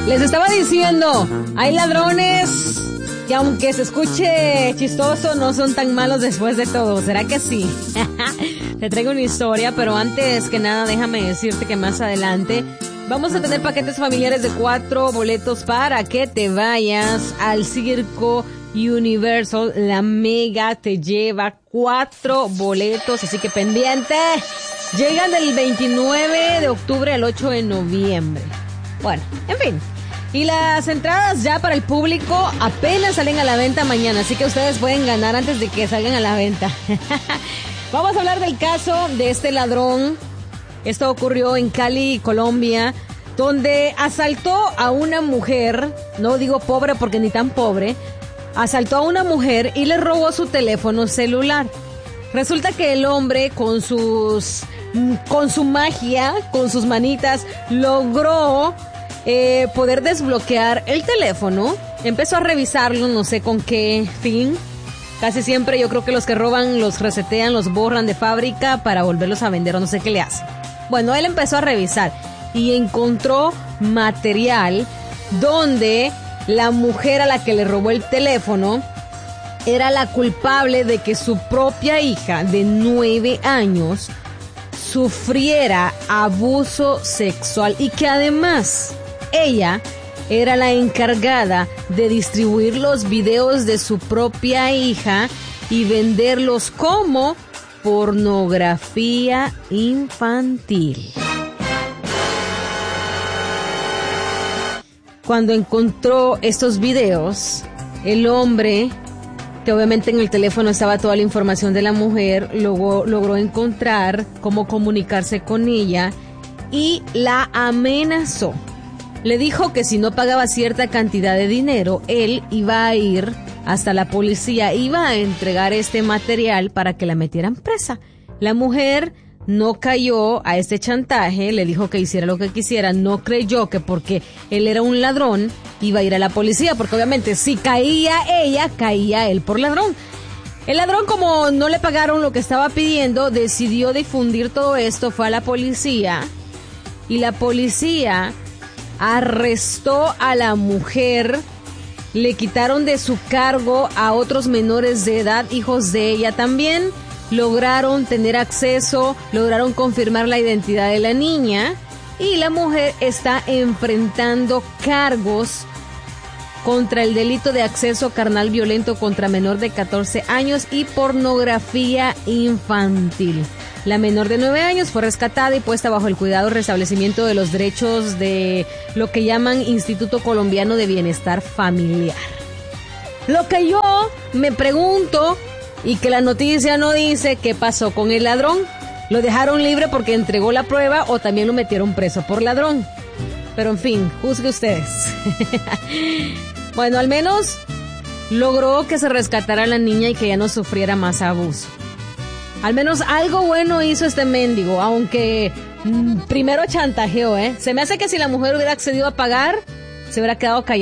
Les estaba diciendo, hay ladrones que aunque se escuche chistoso, no son tan malos después de todo. ¿Será que sí? Te traigo una historia, pero antes que nada déjame decirte que más adelante vamos a tener paquetes familiares de 4 boletos para que te vayas al Circo Universal. La Mega te lleva 4 boletos, así que pendiente. Llegan del 29 de octubre al 8 de noviembre. Bueno, en fin. Y las entradas ya para el público apenas salen a la venta mañana, así que ustedes pueden ganar antes de que salgan a la venta. Vamos a hablar del caso de este ladrón. Esto ocurrió en Cali, Colombia, donde asaltó a una mujer, no digo pobre porque ni tan pobre, asaltó a una mujer y le robó su teléfono celular. Resulta que el hombre con su magia, con sus manitas, logró poder desbloquear el teléfono. Empezó a revisarlo, no sé con qué fin. Casi siempre yo creo que los que roban los resetean, los borran de fábrica para volverlos a vender o no sé qué le hacen. Bueno, él empezó a revisar y encontró material donde la mujer a la que le robó el teléfono era la culpable de que su propia hija de 9 años sufriera abuso sexual y que además ella era la encargada de distribuir los videos de su propia hija y venderlos como pornografía infantil. Cuando encontró estos videos, el hombre, que obviamente en el teléfono estaba toda la información de la mujer, logró encontrar cómo comunicarse con ella y la amenazó. Le dijo que si no pagaba cierta cantidad de dinero, él iba a ir hasta la policía, iba a entregar este material para que la metieran presa. La mujer no cayó a este chantaje, le dijo que hiciera lo que quisiera, no creyó que porque él era un ladrón iba a ir a la policía, porque obviamente si caía ella, caía él por ladrón. El ladrón, como no le pagaron lo que estaba pidiendo, decidió difundir todo esto, fue a la policía y la policía arrestó a la mujer, le quitaron de su cargo a otros menores de edad, hijos de ella también. Lograron tener acceso, lograron confirmar la identidad de la niña y la mujer está enfrentando cargos contra el delito de acceso carnal violento contra menor de 14 años y pornografía infantil. La menor de 9 años fue rescatada y puesta bajo el cuidado y restablecimiento de los derechos de lo que llaman Instituto Colombiano de Bienestar Familiar. Lo que yo me pregunto, y que la noticia no dice qué pasó con el ladrón. ¿Lo dejaron libre porque entregó la prueba o también lo metieron preso por ladrón? Pero en fin, juzgue ustedes. Bueno, al menos logró que se rescatara a la niña y que ya no sufriera más abuso. Al menos algo bueno hizo este mendigo, aunque primero chantajeó, Se me hace que si la mujer hubiera accedido a pagar, se hubiera quedado callada.